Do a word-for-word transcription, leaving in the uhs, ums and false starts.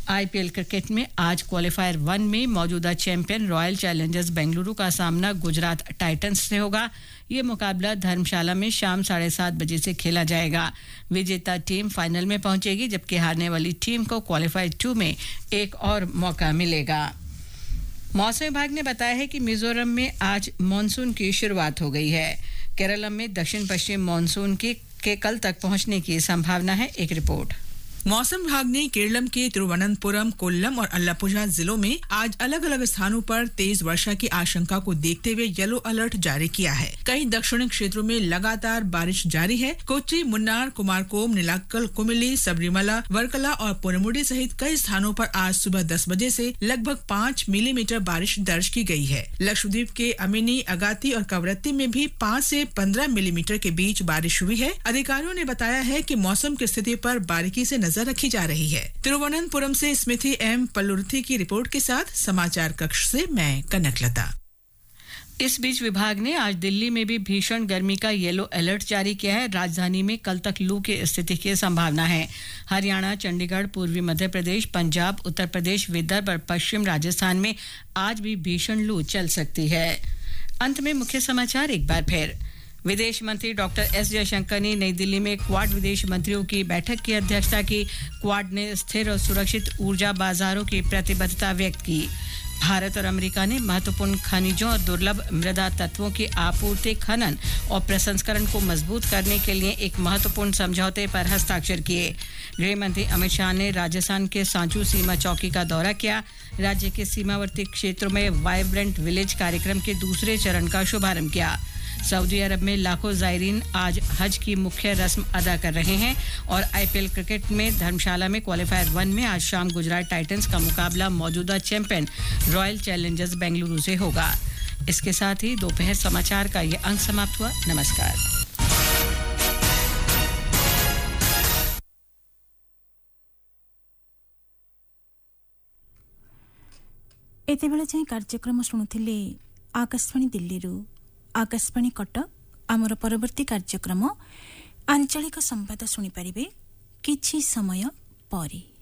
IPL cricket में आज qualifier one में मौजूदा चैंपियन रॉयल चैलेंजर्स बेंगलुरु का सामना गुजरात टाइटंस से होगा। ये मुकाबला धर्मशाला में शाम साढ़े सात बजे से खेला जाएगा। विजेता टीम फाइनल में पहुंचेगी, जबकि हारने वाली टीम को क्वालीफायर टू में एक और मौका मिलेगा। मौसम विभाग ने बताया है कि मिजोरम में आज मानसून की शुरुआत हो गई है। केरल में दक्षिण पश्चिम मानसून के, के कल तक पहुंचने की संभावना है। एक रिपोर्ट। मौसम विभाग ने केरलम के तिरुवनंतपुरम, कोल्लम और अल्लापुझा जिलों में आज अलग अलग स्थानों पर तेज वर्षा की आशंका को देखते हुए येलो अलर्ट जारी किया है। कई दक्षिणी क्षेत्रों में लगातार बारिश जारी है। कोच्चि, मुन्नार, कुमारकोम, नीलाक्कल, कुमिली, सबरीमला, वर्कला और पोनमुडी सहित कई स्थानों पर आज सुबह दस बजे से लगभग पाँच मिलीमीटर बारिश दर्ज की गई है। लक्षद्वीप के अमिनी, अगाती और कवरत्ती में भी पाँच से पंद्रह मिलीमीटर के बीच बारिश हुई है। अधिकारियों ने बताया है कि मौसम की स्थिति पर बारीकी से रखी जा रही है। तिरुवनंतपुरम से स्मृति एम पल्लुर्थी की रिपोर्ट के साथ समाचार कक्ष से मैं कनकलता। इस बीच विभाग ने आज दिल्ली में भी भीषण गर्मी का येलो अलर्ट जारी किया है। राजधानी में कल तक लू की स्थिति की संभावना है। हरियाणा, चंडीगढ़, पूर्वी मध्य प्रदेश, पंजाब, उत्तर प्रदेश, विदर्भ और पश्चिम राजस्थान में आज भी भीषण लू चल सकती है। अंत में मुख्य समाचार एक बार फिर। विदेश मंत्री डॉक्टर एस जयशंकर ने नई दिल्ली में क्वाड विदेश मंत्रियों की बैठक की अध्यक्षता की। क्वाड ने स्थिर और सुरक्षित ऊर्जा बाजारों की प्रतिबद्धता व्यक्त की। भारत और अमेरिका ने महत्वपूर्ण खनिजों और दुर्लभ मृदा तत्वों की आपूर्ति, खनन और प्रसंस्करण को मजबूत करने के लिए एक महत्वपूर्ण समझौते पर हस्ताक्षर किए। गृह मंत्री अमित शाह ने राजस्थान के सांचू सीमा चौकी का दौरा किया। राज्य के सीमावर्ती क्षेत्रों में वाइब्रेंट विलेज कार्यक्रम के दूसरे चरण का शुभारंभ किया। सऊदी अरब में लाखों ज़ायरीन आज हज की मुख्य रस्म अदा कर रहे हैं। और आईपीएल क्रिकेट में धर्मशाला में क्वालीफायर वन में आज शाम गुजरात टाइटंस का मुकाबला मौजूदा चैंपियन रॉयल चैलेंजर्स बेंगलुरु से होगा। इसके साथ ही दोपहर समाचार का ये अंक समाप्त हुआ। नमस्कार। एते बेले जाई कार्यक्रम शुणुथिले आकाशवाणी दिल्ली आकाशवाणी कटक। आमर परवर्ती कार्यक्रम आंचलिक संवाद शुणी पारिबे किछि समय परे।